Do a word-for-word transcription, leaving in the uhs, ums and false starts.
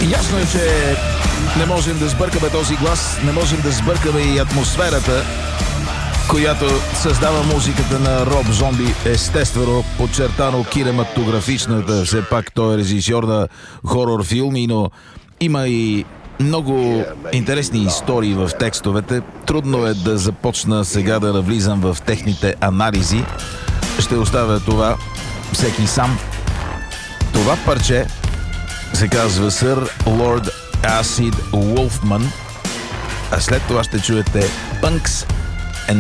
Ясно е, че не можем да сбъркаме този глас, не можем да сбъркаме и атмосферата, която създава музиката на Роб Зомби, естествено подчертано кинематографичната. Все пак той е режисьор на хорор филми, но има и много интересни истории в текстовете. Трудно е да започна сега да навлизам в техните анализи. Ще оставя това всеки сам. Това парче се казва Сър Лорд Acid Wolfman, а след това ще чуете Punks